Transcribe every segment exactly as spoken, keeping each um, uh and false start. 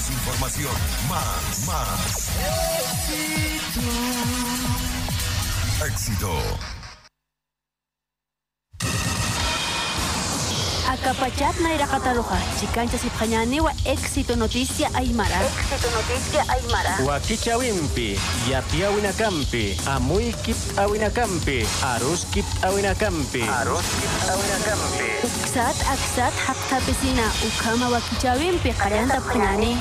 Más información, más, más. Éxito. Éxito. Acapachat Naira Cataluja, Chicancha Sipjañaniwa, Éxito Noticia Aymara. Éxito Noticia Aymara. Wakicha Wimpi, Yapiawinacampi, Amuikip Awinacampi, Aruskip Awinacampi. Aruskip Awinacampi. Uksat, Aksat, Hapta Pisina, Ukama Wakicha Wimpi, Kayanta Pjanani.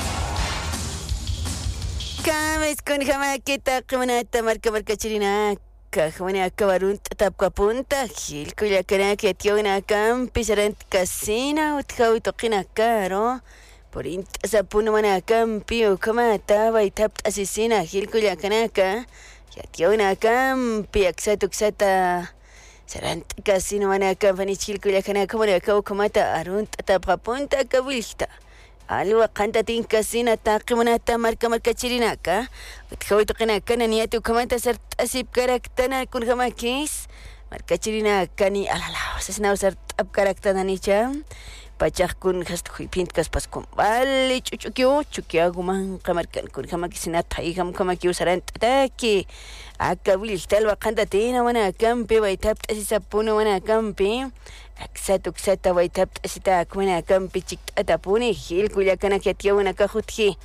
Kames con Jamaketa, Kamanata, Marca Marca Chirina. Kahwana kabarun tatapka punta hil kuya kana que tiona campi serent casina utkhau toqina caro por int sapuna mana campi o kama taba itap asisina hil kuya kana ka ya tiona campi aksatu ksata serent casina mana campi hil kuya kana como le kau kamata arun tatapka punta kabilta alwa qantatin casina taqimana marca marca chirinaka utkhau toqina kana niatu kamata ser asip karaktana kun hamakis marca chirinaka ni alala sesna ser ap karaktana ni cham pachak kun hast huipint kas pas kun vale chuchukyo chukya guman kamarkan kun hamakisina thai ham kamakyo saran taki akabil talwa qantatina wana kampi waitap asisapuna wana kampi aksatu ksata waitap asita kumana kampi chiktapuni hil kuya kana ketiya wana kahutki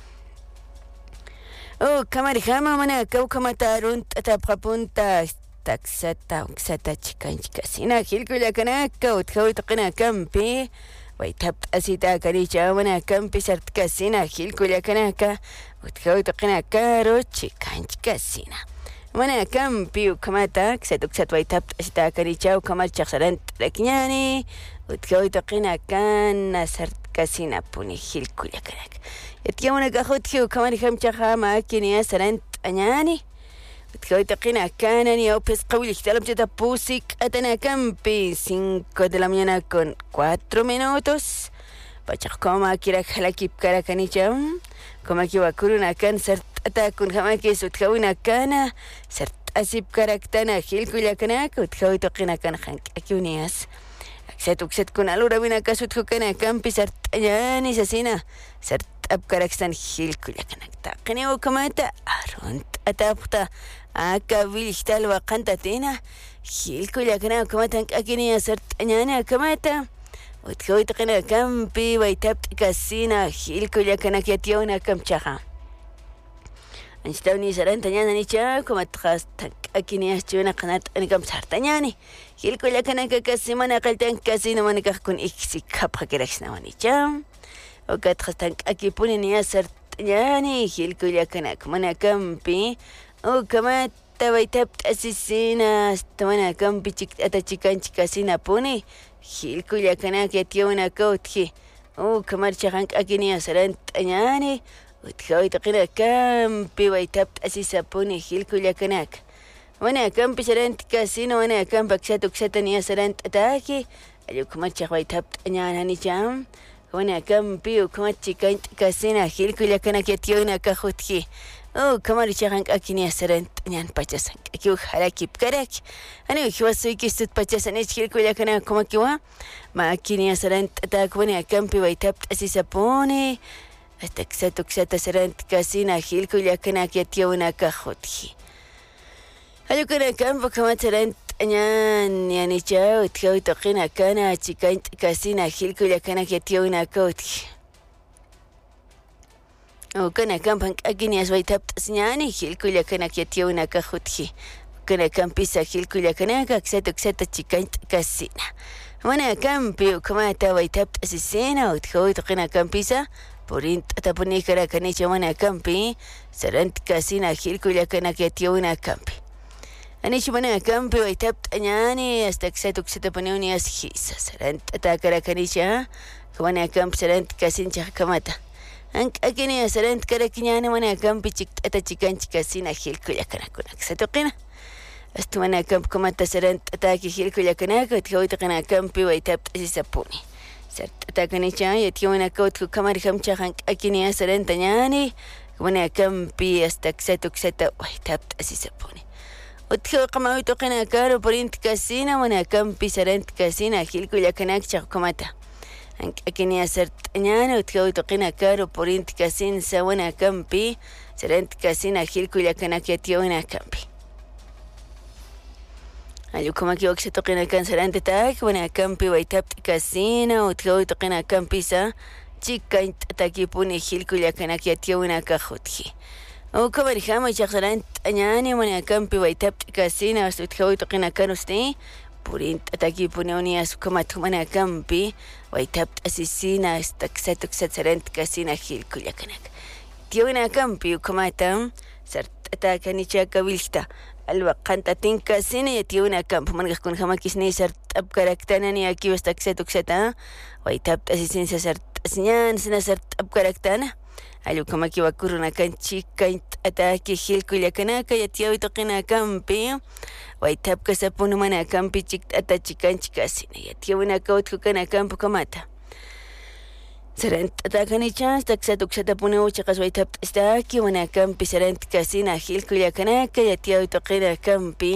oh kamari hama mana kau kamatarun tatapqa punta taksata uksata chikanchika sina hil kuya kana kau tkau tqina kampi waitap asita karicha wana kampi sartka sina hil kuya kana ka utkau tqina karo chikanchika sina wana kampi ukamata ksatu ksat waitap asita karicha ukamar chaksaran trakñani utkau tqina kana sartka sina puni hil kuya kana يتيا وانا قاخدكي وكمان خم شخا معاكي يا سرنت أناني بتكوي تقينا كانني أو بس قوي اختلف جدا بوسيك أتنا كامبي cinco de la mañana con cuatro minutos بچخ كوما كيرا خلاكي بكارا كاني جام كوما كي وكورونا كان سرت أتا كون خماكي سوتكوينا كانا سرت أسيب كاراكتانا خيل كولا كناك وتكوي تقينا كان خانك أكيونياس أكسات وكسات كون ألو ربنا كاسوتكو كانا كامبي سرت أجاني ساسينا سرت ab karaksan hil kuya kanakta qini o kamata arunt atapta akabil ihtal wa qantatina hil kuya kana kamata akini asart anyana kamata utkoy tqina kampi wa itapt kasina hil kuya kana kyationa kamchaha anstawni saran tanyana ni cha komatqas akini aschuna qanat anikam sartanyani hil kuya kana kasimana qaltan kasina manikah kun iksi kapha kiraksna wani cham وقد خستنك أكيبوني نياسر يعني هيلكو لكناك منا كمبي وكما تبيتبت أسيسينا استوانا كمبي أتا تشيكان تشيكاسينا بوني هيلكو لكناك يتيونا كوتكي وكما تشيكانك أكيني أسران يعني وتخوي تقينا كمبي ويتبت أسيسا بوني هيلكو لكناك وانا كمبي سران تكاسينا وانا كمبي أكساتو كساتني أسران تتاكي أليو كما تشيكوي تبت أنيانا نيشام وانا كمبي وكما تشيكانت كاسينا هيلكو لكنا كيتيونا كاخوتكي او كما ريشاقانك اكيني اسرنت نيان باچاسانك اكيو حراكي بكارك انا وكيوا سويكي ستوت باچاسانيش هيلكو لكنا كما كيوا ما اكيني اسرنت اتاك وانا كمبي ويتابت اسيسا بوني اتكساتو كساتا سرنت كاسينا هيلكو لكنا كيتيونا كاخوتكي هلو كنا كمبو كما ترنت أنيان يعني جاو تكاو تقينا كانا تشيكاين كاسينا خيلكو لكنا كيتيونا كوتكي وكنا كان بانك أجيني أسوي تبت سنياني خيلكو لكنا كيتيونا كاخوتكي وكنا كان بيسا خيلكو لكنا كاكساتو كساتا تشيكاين كاسينا وانا كان بيو كما تاوي تبت أسيسينا وتكاو تقينا كان بيسا بورين تتبني كرا كانيشا وانا كان بي سرنت كاسينا خيلكو لكنا كيتيونا كان بي أنا شو بنا كمبي ويتبت أنياني استكساتو كساتو بنيوني أسخيسا سرنت أتاكرا كنيشا كوانا كمب سرنت كاسين شخ كماتا أنك أكيني سرنت كرا كنيانا وانا كمبي چكت أتا چكان چكاسين أخيل كولا كنا كنا كساتو قنا استو وانا كمب كماتا سرنت أتاكي خيل كولا كنا كتكوي تقنا كمبي ويتبت أسيسا بوني سرت أتاكنيشا يتيونا كوتكو كماري خمشا خانك أكيني سرنت أنياني وانا كمبي استكساتو كساتو ويتبت أسيسا بوني وتخو قماوي توقنا كارو برينت كاسينا وانا كم بيسرنت كاسينا خيلكو لكناك شاق كماتا Ank'akini asart'añana utkawituqina karo purinti kasin sawana kampi saranti kasina jilkullakanaki atiawina kampi Ayukamaki oksituqina kan saranti tak wana kampi waitapti kasina utkawituqina kampisa chikain takipuni jilkullakanaki atiawina kajutji Ukamari hama chaqsarant'añani wana kampi waitapti kasina hasta utkawituqina kanusti Purint atakipuni unias ukamatuqmana kampi waitapti asisina hasta ksatuksat saranti kasina jilkullakanak Tiawina kampi ukamata sart'atakanicha kabilta alwa qantatin kasina yatiawina kampi manqakuna hamakisni sart'apkaraktanani aki hasta ksatuksata waitapti asisinsa sart'asñan sina sart'apkaraktana Ayukamaki wakuruna kanchik kaint ataki jilkullakanaka yatiawituqina kampi waitapka sapunu mana kampi chik atachikanchik kasina yatiawina kawtkukana kampu kamata sarant atakanichas taksatuksata punawchaqas waitapta istaki wana kampi sarant kasina jilkullakanaka yatiawituqina kampi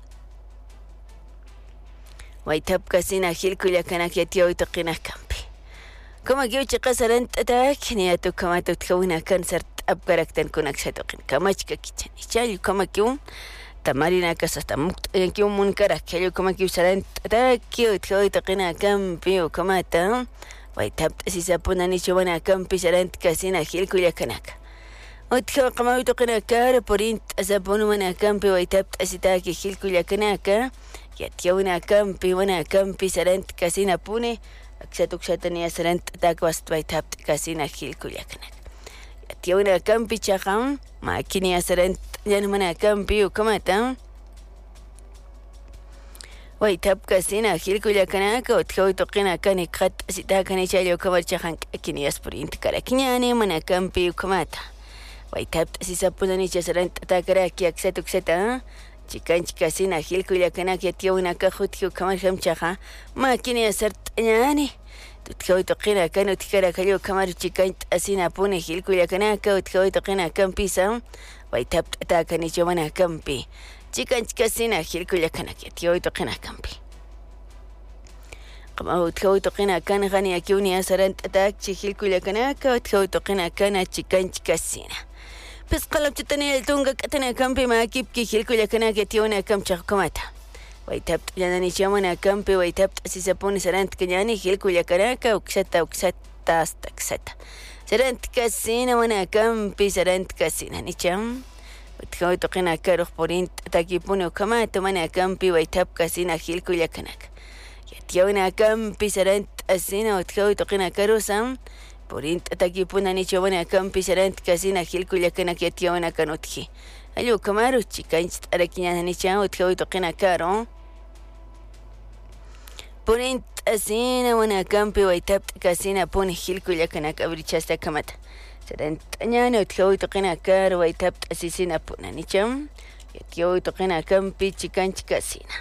waitapka sina jilkullakanaka yatiawituqina kampi Como que uchi qasarant atak ni atu kama tu tkawina kan sart abkaraktan kunak satuqin kamachka kichan ichayu kama que un tamarina kasas tamukt que un munkara que kama que usarant atak que tkawitaqina kampi o kamata waitap sisapuna ni chwana kampi sarant kasina jilkullakanaka utkaw qamawituqina kar porint asapunu mana kampi waitap asitaki jilkullakanaka yatiawina kampi wana kampi sarant kasina pune Aksatuksatani asarant atakwas waitapti kasina jilkullakanak Yatiawina kampi chaqam makini asarant yanmana kampi ukamata waitap kasina jilkullakanaka utkawituqina kani qat asitakani chayli ukamar chaqan k'akini aspurinti karakiñani mana kampi ukamata waitapti asisapunani chasarant atakaraki aksatuksata Chikanchi kasina jilkullakanaka yatiawina kajutki ukamar hamchaqa makini asart'añani tutkawituqina kan utkarakali ukamar chikanchi asina puni jilkullakanaka utkawituqina kampisa waitapti atakanicha wana kampi chikanchi kasina jilkullakanaka yatiawituqina kampi qama utkawituqina kan qani yakiwni asarant atakchi jilkullakanaka utkawituqina kana chikanchi kasina Pues qalapchitani altunga katana kampi maakipki jilkullakanaka yatiawina kamchaq kamata waitapti yanani chamana kampi waitapti asisapuni sarant kañani jilkullakanaka uksata uksata hasta ksata sarant kasina wana kampi sarant kasina nicham utkawituqina karuq porint atakipuni ukamata mana kampi waitap kasina jilkullakanaka yatiawina kampi sarant asina utkawituqina karusam Porint atakipuna ni chawana kampi sarant kasina jilkullakanaka yatiawina kanutji Ayu kamaru chikanchit arakiñana ni chan utkawituqina karo Porint asina wana kampi waitapti kasina puni jilkullakanaka abrichasta kamata sarant añana utkawituqina karo waitapti asisina puna ni chan yatiawituqina kampi chikanchi kasina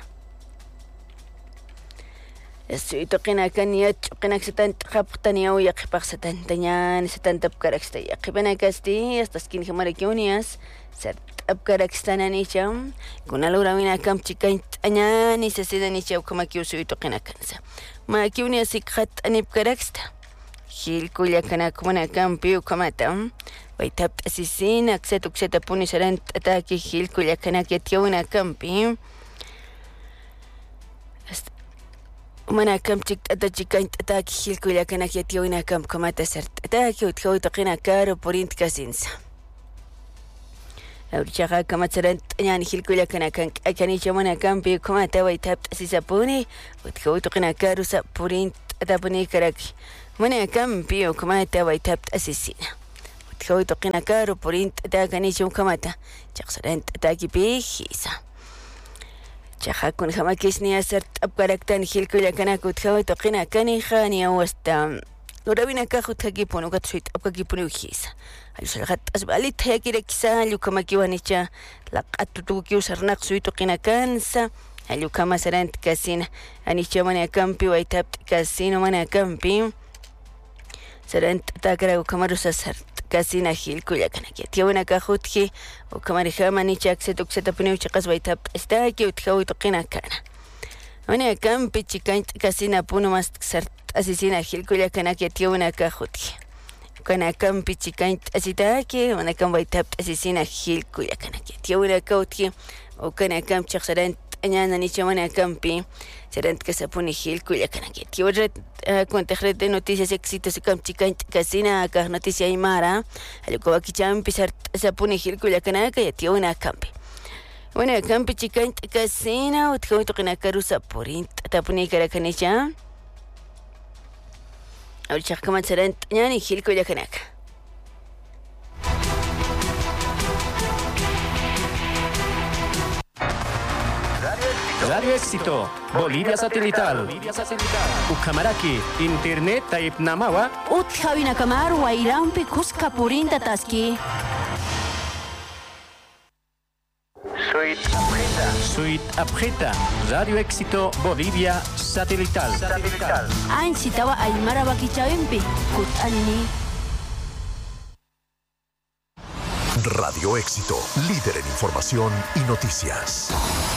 Estoytuqina kan yach'uqinak satanta qhapqtani yaqipaq satantañani satantapkaraksta yaqipanakasti hasta skinijamarakiunias sart'apkarakstananicha kunalurawina kamchi kañani sasidanicha ukamakiusuytuqina kansa makiunias iqhat'anipkaraksta jilkullakanakmana kampi ukamata waitapti asisina ksatuksatapuni sarant ataki jilkullakanaka yatiawina kampi Mana kamchik atachikant ataki jilkullakanaka yatiawina kampi kamata sart ataki utkawituqina karo porint kasinsa Aurichaqa kamatsarant ñani jilkullakanaka k'akanicha mana kampi kamata waitapti asisapuni utkawituqina karo sa porint atapuni karaki mana kampi ukamata waitapti asisina utkawituqina karo porint atakanicha ukamata chaqsarant atakipi hisa Chaqakun hamakisni asart'apkaraktan jilkullakanaka utkawituqina kanijani awasta urawina kajutqakipuni ukatsuit'apkakipuni ujisa allusalqatas balita yakirakisa allukamakiwanicha laq'atutukiusarnaq suytuqina kansa allukama sarant kasina anicha mana kampi waitapti kasina mana kampi sarant atakara ukamarusa sart kasina jilkullakanaka yatiawina kajutki ukamarihama nicha aksatuksatapuni uchaqas waitapti astaki utkawituqina kana Wana kampi chikanchit kasina punu mas sart asesina Gilcuya Canaki, tío una cajuti. Canacam Pichicain Asitaki, una camba tap asesina Gilcuya Canaki, tío una cauti, o Canacam Chexarant, Añana Nichamana Campi, Serant que se pone Gilcuya Canaki, tío red, contaje de noticias éxitos y Camchicain Casina, acá noticia Aymara, Alucoaki Champi, se pone Gilcuya Canaka, tío una campi. Bueno, campi Chicain Casina, o Tjauto Canakarusa Porint, Tapuni Caracanecha. Ahorita كمان سرنت يعني خيلكو يا كناك Radio Éxito, Bolivia Satelital, Ucamaraki, Internet Taip Namawa, Utjawina Kamar, Wairampi, Cusca Purinta Taski. Suite Abjeta, Suite Abjeta, Radio Éxito, Bolivia Satelital. Satelital. Ain Sitawa Aymara Bakichawimpi, Kut Anini. Radio Éxito, líder en información y noticias.